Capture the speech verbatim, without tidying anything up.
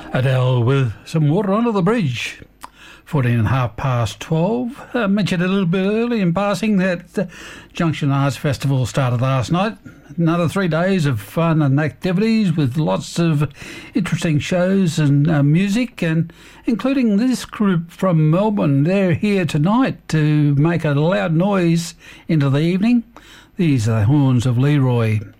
Adele with Some Water Under the Bridge. fourteen and a half past twelve. I mentioned a little bit early in passing that the Junction Arts Festival started last night. Another three days of fun and activities with lots of interesting shows and uh, music, and including this group from Melbourne. They're here tonight to make a loud noise into the evening. These are the Horns of Leroy.